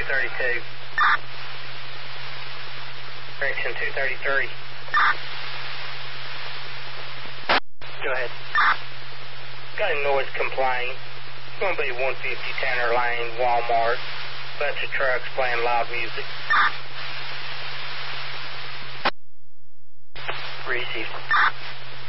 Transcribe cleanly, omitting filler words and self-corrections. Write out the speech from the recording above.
232. Correction 233. Go ahead. Got a noise complaint. It's going to be 150 Tanner Lane, Walmart. Bunch of trucks playing loud music. Received.